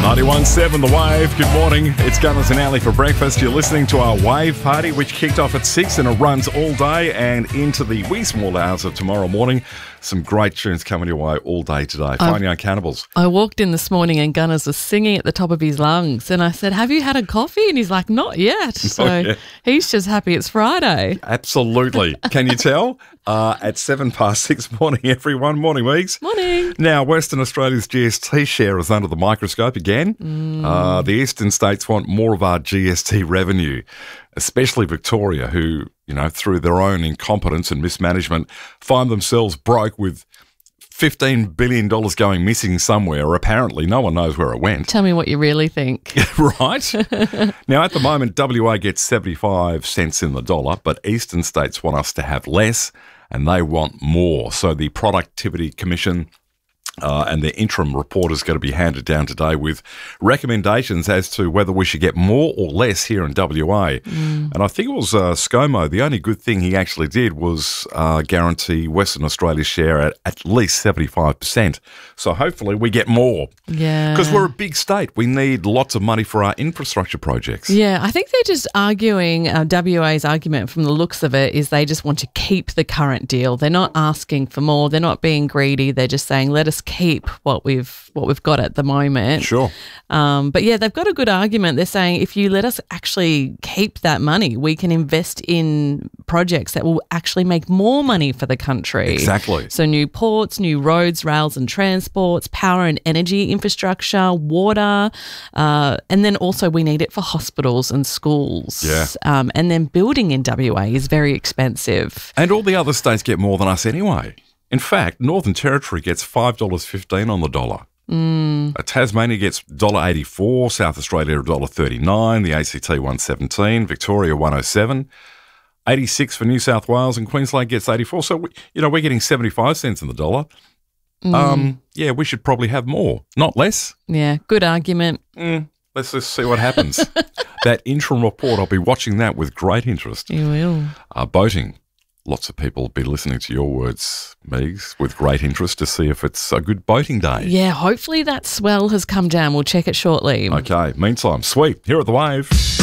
91.7 The Wave. Good morning. It's Gunners and Ali for breakfast. You're listening to our Wave Party, which kicked off at 6 and it runs all day and into the wee small hours of tomorrow morning. Some great tunes coming your way all day today. Fine Young Cannibals. I walked in this morning and Gunners was singing at the top of his lungs and I said, "Have you had a coffee?" And he's like, "Not yet." So he's just happy it's Friday. Absolutely. Can you tell? At 6:07 morning, everyone. Morning, Meeks. Morning. Now, Western Australia's GST share is under the microscope again. The eastern states want more of our GST revenue, especially Victoria, who, through their own incompetence and mismanagement, find themselves broke with $15 billion going missing somewhere. Apparently, no one knows where it went. Tell me what you really think. Right? Now, at the moment, WA gets 75 cents in the dollar, but eastern states want us to have less and they want more. So the Productivity Commission and their interim report is going to be handed down today with recommendations as to whether we should get more or less here in WA. And I think it was ScoMo, the only good thing he actually did was guarantee Western Australia's share at least 75%. So hopefully we get more. Yeah. Because we're a big state. We need lots of money for our infrastructure projects. Yeah, I think they're just arguing, WA's argument from the looks of it is they just want to keep the current deal. They're not asking for more. They're not being greedy. They're just saying, let us keep what we've got at the moment. Sure. But yeah, they've got a good argument. They're saying if you let us actually keep that money, we can invest in projects that will actually make more money for the country. Exactly. So new ports, new roads, rails and transports, power and energy infrastructure, water, and then also we need it for hospitals and schools. Yeah. And then building in WA is very expensive. And all the other states get more than us anyway. In fact, Northern Territory gets $5.15 on the dollar. Tasmania gets $1.84, South Australia $1.39, the ACT $1.17, Victoria $1.07, 86 for New South Wales, and Queensland gets 84. So, we're getting 75 cents in the dollar. Yeah, we should probably have more, not less. Yeah, good argument. Let's just see what happens. That interim report, I'll be watching that with great interest. You will. Boating. Lots of people will be listening to your words, Megs, with great interest to see if it's a good boating day. Yeah, hopefully that swell has come down. We'll check it shortly. Okay, meantime, sweet. Here at The Wave.